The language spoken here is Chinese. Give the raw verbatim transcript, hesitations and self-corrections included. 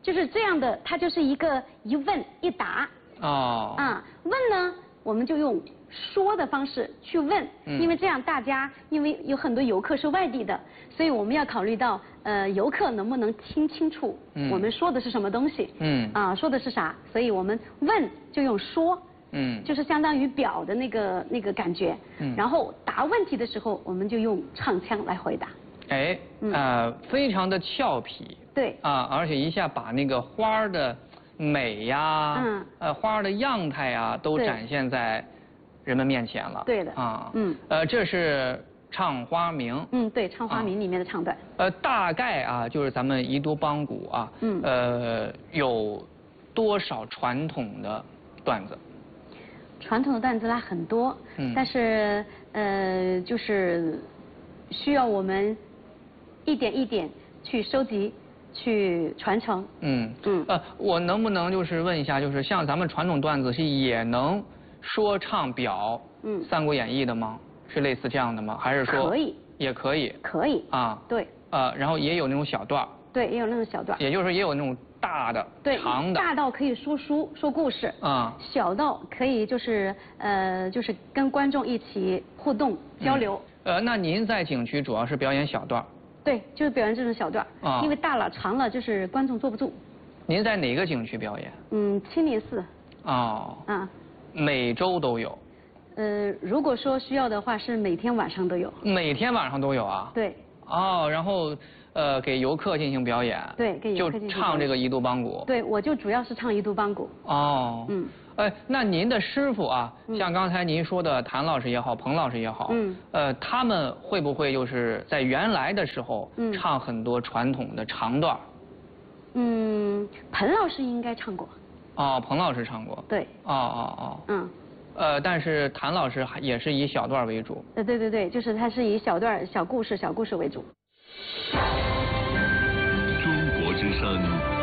就是这样的，它就是一个一问一答。 哦。 啊，问呢，我们就用说的方式去问， 嗯、 因为这样大家，因为有很多游客是外地的，所以我们要考虑到，呃，游客能不能听清楚我们说的是什么东西。 嗯。 啊，说的是啥？所以我们问就用说。 嗯。 就是相当于表的那个那个感觉。嗯。然后答问题的时候，我们就用唱腔来回答。 哎，呃，非常的俏皮。 对。 啊，而且一下把那个花儿的美呀，嗯，呃，花儿的样态呀，都展现在人们面前了。 对的。 啊， 嗯。 呃，这是唱花名。 嗯，对，唱花名里面的唱段。 呃，大概啊，就是咱们宜都邦古啊，嗯，呃，有多少传统的段子？ 传统的段子它很多，嗯，但是呃，就是需要我们一点一点去收集、去传承。嗯嗯。呃，我能不能就是问一下，就是像咱们传统段子是也能说唱表嗯《三国演义》的吗？是类似这样的吗？还是说可以？也可以。可以。啊。对。呃，然后也有那种小段。对，也有那种小段。也就是说，也有那种大的、长的。大到可以说书、说故事。啊。小到可以就是呃，就是跟观众一起互动交流。呃，那您在景区主要是表演小段？对，就是表演这种小段。啊。因为大了、长了，就是观众坐不住。您在哪个景区表演？嗯，清林寺。哦。啊。每周都有。呃，如果说需要的话，是每天晚上都有。每天晚上都有啊？对。哦，然后呃，给游客进行表演。对，给游客进行表演。就唱这个宜都邦古。对，我就主要是唱宜都邦古。哦。嗯。哎，那您的师傅啊，像刚才您说的谭老师也好，彭老师也好，嗯，呃，他们会不会就是在原来的时候，嗯，唱很多传统的长段？嗯，彭老师应该唱过。哦，彭老师唱过。对。哦哦哦。嗯。呃，但是谭老师也是以小段为主。呃，对对对，就是他是以小段、小故事、小故事为主。中国之声。